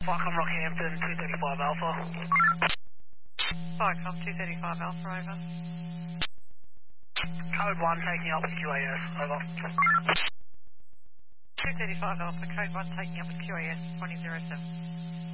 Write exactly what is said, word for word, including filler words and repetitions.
Welcome Rockhampton, two thirty-five Alpha. Viacom two thirty-five Alpha, over. Code one taking up with Q A S, over. two thirty-five Alpha, code one taking up with Q A S twenty oh seven.